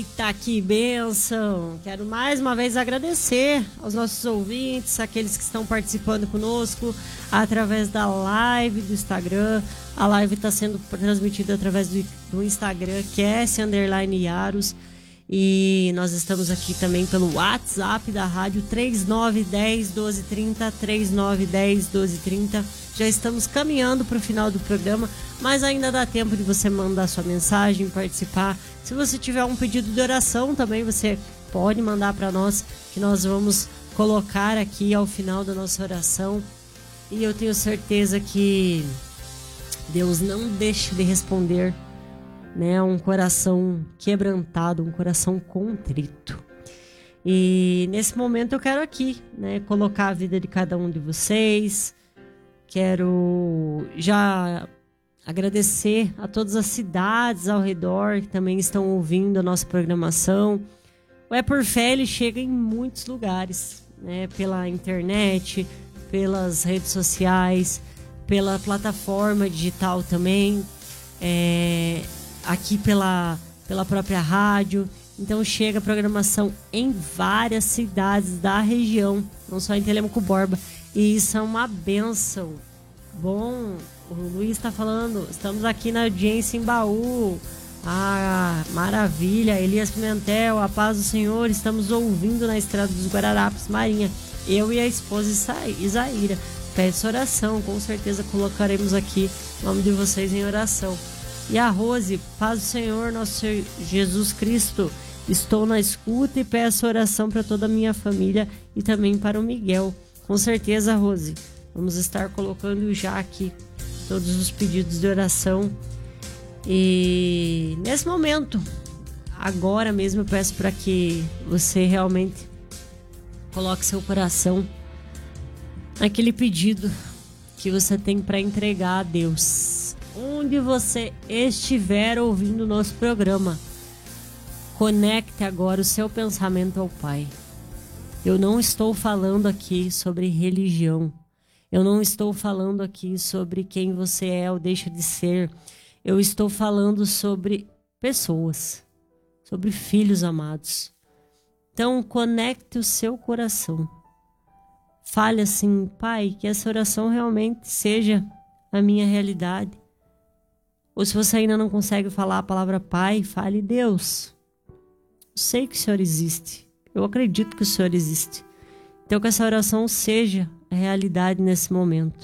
Eita, que bênção! Quero mais uma vez agradecer aos nossos ouvintes, aqueles que estão participando conosco através da live do Instagram. A live está sendo transmitida através do Instagram, QS_Yaros. E nós estamos aqui também pelo WhatsApp da rádio 3910-1230, 3910-1230. Já estamos caminhando para o final do programa, mas ainda dá tempo de você mandar sua mensagem, participar. Se você tiver um pedido de oração também, você pode mandar para nós, que nós vamos colocar aqui ao final da nossa oração. E eu tenho certeza que Deus não deixa de responder, né, um coração quebrantado, um coração contrito. E nesse momento eu quero aqui, né, colocar a vida de cada um de vocês. Quero já agradecer a todas as cidades ao redor que também estão ouvindo a nossa programação. O É Por Fé, ele chega em muitos lugares, né, pela internet, pelas redes sociais, pela plataforma digital também, aqui pela própria rádio. Então chega a programação em várias cidades da região, não só em Telêmaco Borba, e isso é uma bênção. Bom, o Luiz está falando, estamos aqui na audiência em Baú. Ah, maravilha. Elias Pimentel, a paz do Senhor, estamos ouvindo na Estrada dos Guararapes, Marinha. Eu e a esposa Isaíra. Peço oração, com certeza colocaremos aqui o nome de vocês em oração. E a Rose, paz do Senhor, nosso Senhor Jesus Cristo, estou na escuta e peço oração para toda a minha família e também para o Miguel. Com certeza, Rose, vamos estar colocando já aqui todos os pedidos de oração. E nesse momento, agora mesmo, eu peço para que você realmente coloque seu coração naquele pedido que você tem para entregar a Deus. Onde você estiver ouvindo o nosso programa, conecte agora o seu pensamento ao Pai. Eu não estou falando aqui sobre religião. Eu não estou falando aqui sobre quem você é ou deixa de ser. Eu estou falando sobre pessoas, sobre filhos amados. Então, conecte o seu coração. Fale assim: Pai, que essa oração realmente seja a minha realidade. Ou se você ainda não consegue falar a palavra Pai, fale: Deus, eu sei que o Senhor existe. Eu acredito que o Senhor existe. Então que essa oração seja a realidade nesse momento.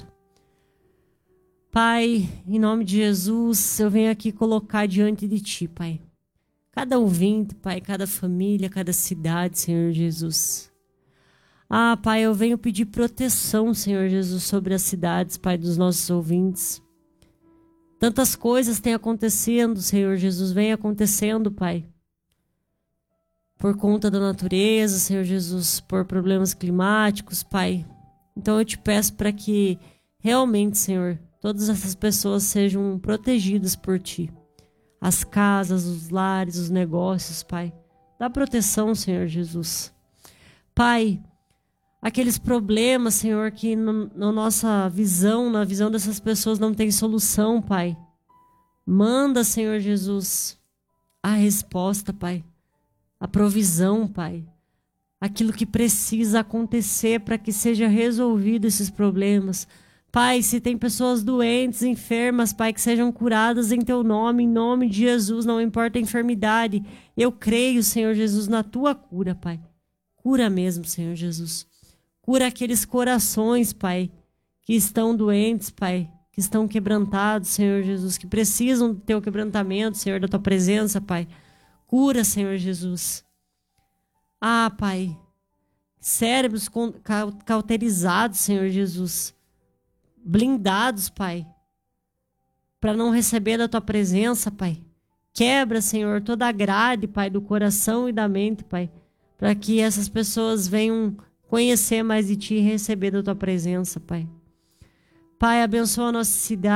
Pai, em nome de Jesus, eu venho aqui colocar diante de Ti, Pai, cada ouvinte, Pai, cada família, cada cidade, Senhor Jesus. Ah, Pai, eu venho pedir proteção, Senhor Jesus, sobre as cidades, Pai, dos nossos ouvintes. Tantas coisas têm acontecendo, Senhor Jesus, vem acontecendo, Pai, por conta da natureza, Senhor Jesus, por problemas climáticos, Pai. Então eu te peço para que realmente, Senhor, todas essas pessoas sejam protegidas por Ti. As casas, os lares, os negócios, Pai. Dá proteção, Senhor Jesus. Pai, aqueles problemas, Senhor, que na nossa visão, na visão dessas pessoas não tem solução, Pai. Manda, Senhor Jesus, a resposta, Pai. A provisão, Pai. Aquilo que precisa acontecer para que seja resolvido esses problemas. Pai, se tem pessoas doentes, enfermas, Pai, que sejam curadas em Teu nome, em nome de Jesus, não importa a enfermidade. Eu creio, Senhor Jesus, na Tua cura, Pai. Cura mesmo, Senhor Jesus. Cura aqueles corações, Pai, que estão doentes, Pai, que estão quebrantados, Senhor Jesus, que precisam do Teu quebrantamento, Senhor, da Tua presença, Pai. Cura, Senhor Jesus. Ah, Pai, cérebros cauterizados, Senhor Jesus, blindados, Pai, para não receber da Tua presença, Pai. Quebra, Senhor, toda a grade, Pai, do coração e da mente, Pai, para que essas pessoas venham conhecer mais de Ti e receber da Tua presença, Pai. Pai, abençoa a nossa cidade.